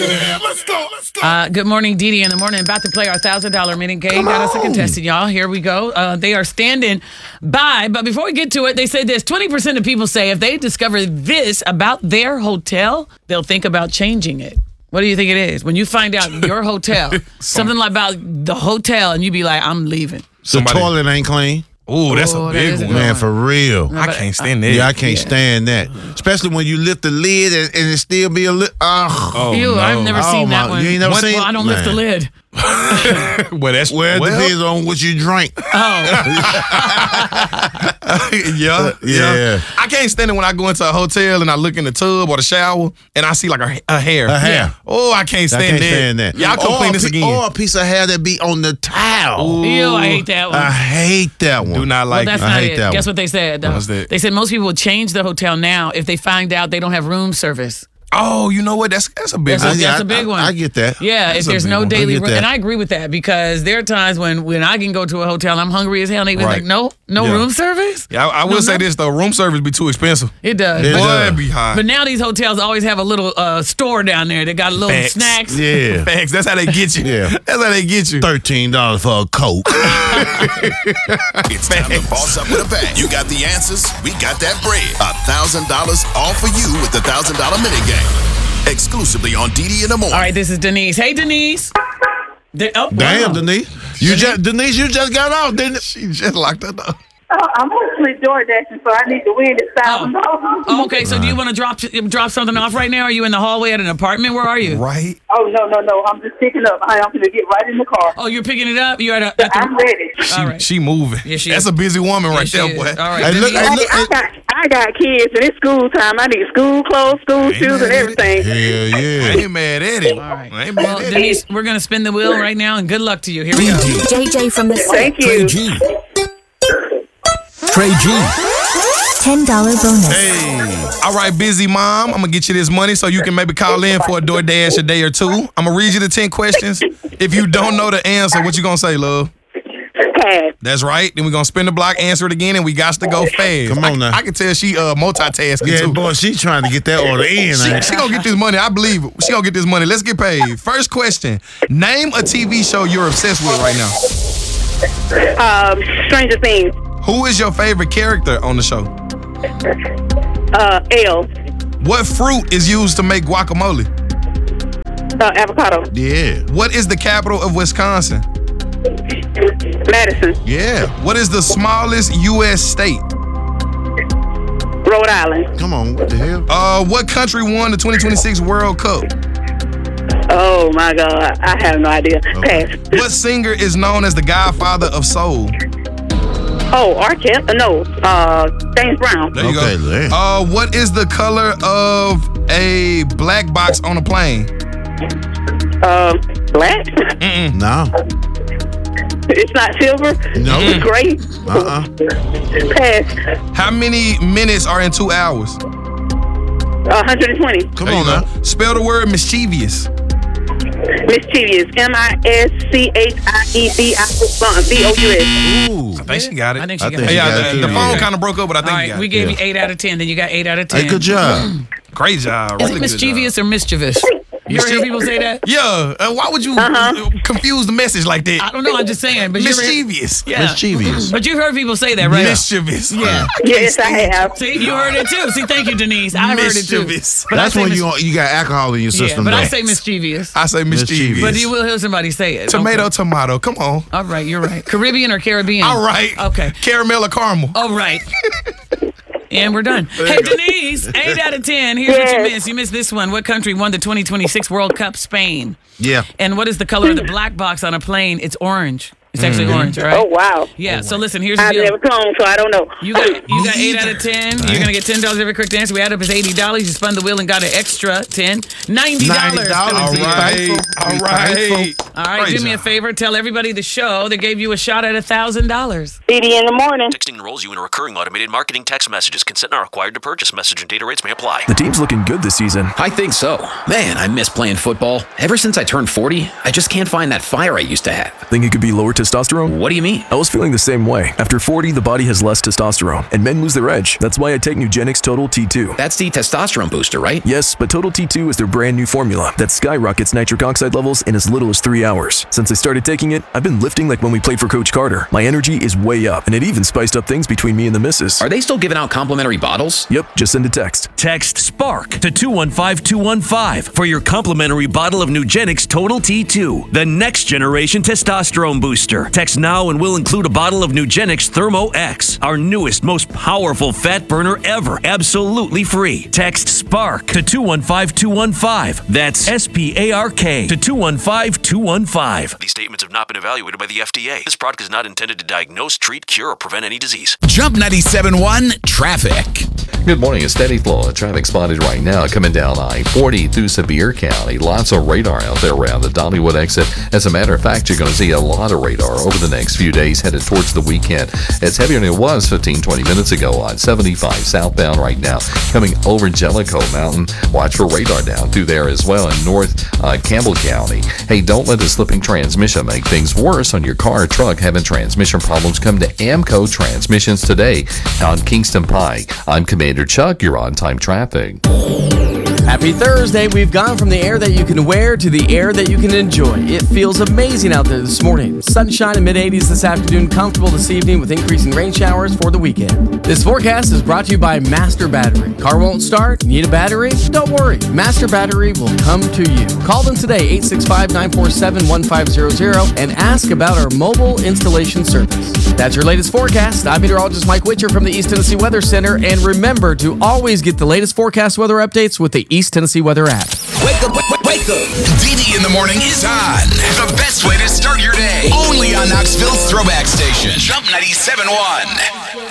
Let's go. Good morning, Dee Dee in the morning. About to play our $1,000 minute game. Got us a contestant, y'all. Here we go. They are standing by. But before we get to it, they say this. 20% of people say if they discover this about their hotel, they'll think about changing it. What do you think it is? When you find out your hotel, something like about the hotel, and you be like, I'm leaving. The toilet ain't clean. Ooh, that's a big one. Man, for real. I can't stand that. Yeah, I can't stand that. Especially when you lift the lid and it still be a lid. Oh, Ew, no. I've never seen that one. You ain't never seen it? Well, I don't lift the lid. Well, that's Well, it depends on what you drink. Yeah. I can't stand it when I go into a hotel and I look in the tub or the shower and I see like a hair. A hair. Yeah. Oh, I can't stand that. Y'all come clean this again. Or a piece of hair that be on the towel. Ew, I hate that one. I hate that one. Do not like Well, that's it. not I hate it. that Guess one. what they said, though? What's that? They said most people will change the hotel now if they find out they don't have room service. Oh, you know what? That's a big one. That's a big one. I get that. Yeah, That's if a there's big no one. daily I get room. that. And I agree with that because there are times when I can go to a hotel and I'm hungry as hell and they be Right. like, no Yeah. room service? Yeah, I will say this though, room service be too expensive. It does. It But- does. Boy, it be high. But now these hotels always have a little store down there. They got little Facts. snacks. Yeah. Facts. That's how they get you. Yeah. That's how they get you. $13 for a Coke. It's time to boss up with a bang. You got the answers, we got that bread. $1,000 all for you with the $1,000 minute game. Exclusively on DD in the morning. All right, this is Denise. Hey, Denise. Damn, wow. Denise. You just got off, didn't it? She just locked her door. I'm actually door dashing, so I need to win this $1,000. Oh, okay, so do you want to drop something off right now? Are you in the hallway at an apartment? Where are you? Right. Oh, no. I'm just picking up. I'm going to get right in the car. Oh, you're picking it up? You're at the... I'm ready. All right. She moving. Yeah, she That's is. a busy woman right She there, is. boy. All right. Hey, look, Denise. hey, look. I got kids, and it's school time. I need school clothes, school shoes, and everything. Hell I yeah. ain't mad at it. All right. I ain't mad Well, at it. Denise, we're going to spin the wheel right now, and good luck to you. Here we go. JJ from the Thank set. you. G. Trey G. $10 bonus. Hey. All right, busy mom. I'm going to get you this money so you can maybe call in for a DoorDash a day or two. I'm going to read you the 10 questions. If you don't know the answer, what you going to say, love? Pass. That's right. Then we're going to spin the block, answer it again, and we got to go fast. Come on now. I can tell she multitasking, Yeah, too. boy, she trying to get that order in. She gonna get this money. I believe it. She gonna get this money. Let's get paid. First question. Name a TV show you're obsessed with right now. Stranger Things. Who is your favorite character on the show? L. What fruit is used to make guacamole? Avocado. Yeah. What is the capital of Wisconsin? Madison. Yeah. What is the smallest U.S. state? Rhode Island. Come on. What the hell? What country won the 2026 World Cup? Oh, my God. I have no idea. Pass. What singer is known as the godfather of soul? Oh, Arquette? No. James Brown. There you Okay, go. man. What is the color of a black box on a plane? Black? No. It's not silver? No. It's gray? Pass. How many minutes are in 2 hours? 120. Come There on you now. go. Spell the word mischievous. Mischievous. MISCHIEVIOUS. Ooh. I think she got it. I think she I got think it. she got Yeah, it too, the phone yeah. kind of broke up, but I All think you right, got we it. gave you 8 out of 10. Then you got 8 out of 10. Hey, good job. Great job. Is Really it good mischievous job. or mischievous? You ever hear people say that? Yeah. Why would you confuse the message like that? I don't know. I'm just saying. But you ever- Mischievous. Yeah. Mischievous. But you've heard people say that, right? Mischievous. Yeah. Yes, I have. See, you heard it too. See, thank you, Denise. I heard it too. Mischievous. But I That's say when mis- you got alcohol in your Yeah, system. but I though. say mischievous. I say mischievous. But you will hear somebody say it. Tomato, Okay. tomato. Come on. All right, you're right. Caribbean or Caribbean? All right. Okay. Caramel or caramel? All right. And we're done. Hey, Denise, 8 out of 10. Here's what you Yes. missed. You missed this one. What country won the 2026 World Cup? Spain. Yeah. And what is the color of the black box on a plane? It's orange. It's actually orange, all right? Oh, wow. Yeah, so listen, here's the I've deal. never flown, so I don't know. You got 8 out of 10. You're going to get $10 every correct answer. We add up as $80. You spun the wheel and got an extra 10. $90. $90. coming to you. All right. Thankful. All Be right. thankful. All right, Great do me a job. favor. Tell everybody the show that gave you a shot at $1,000. Didi in the morning. Texting enrolls you in a recurring automated marketing text messages. Consent not required to purchase. Message and data rates may apply. The team's looking good this season. I think so. Man, I miss playing football. Ever since I turned 40, I just can't find that fire I used to have. Think it could be lower testosterone? What do you mean? I was feeling the same way. After 40, the body has less testosterone, and men lose their edge. That's why I take Nugenix Total T2. That's the testosterone booster, right? Yes, but Total T2 is their brand new formula that skyrockets nitric oxide levels in as little as 3 hours. Since I started taking it, I've been lifting like when we played for Coach Carter. My energy is way up, and it even spiced up things between me and the missus. Are they still giving out complimentary bottles? Yep, just send a text. Text SPARK to 215215 for your complimentary bottle of Nugenix Total T2, the next generation testosterone booster. Text now and we'll include a bottle of Nugenix Thermo X, our newest, most powerful fat burner ever, absolutely free. Text SPARK to 215215. That's SPARK to 215215. These statements have not been evaluated by the FDA. This product is not intended to diagnose, treat, cure, or prevent any disease. Jump 97.1 traffic. Good morning. A steady flow of traffic spotted right now coming down I-40 through Sevier County. Lots of radar out there around the Dollywood exit. As a matter of fact, you're going to see a lot of radar over the next few days headed towards the weekend. It's heavier than it was 15-20 minutes ago on 75 southbound right now. Coming over Jellicoe Mountain. Watch for radar down through there as well in North Campbell County. Hey, don't let a slipping transmission make things worse on your car or truck having transmission problems. Come to Amco Transmissions today on Kingston Pike. I'm Commander Chuck. You're on time traffic. Happy Thursday. We've gone from the air that you can wear to the air that you can enjoy. It feels amazing out there this morning. Sunshine in mid-80s this afternoon, comfortable this evening with increasing rain showers for the weekend. This forecast is brought to you by Master Battery. Car won't start? Need a battery? Don't worry. Master Battery will come to you. Call them today, 865-947-1500, and ask about our mobile installation service. That's your latest forecast. I'm meteorologist Mike Witcher from the East Tennessee Weather Center, and remember to always get the latest forecast weather updates with the East Tennessee Weather app. Wake up, wake up. Didi in the morning is on. The best way to start your day. Only on Knoxville's Throwback Station. Jump 97.1.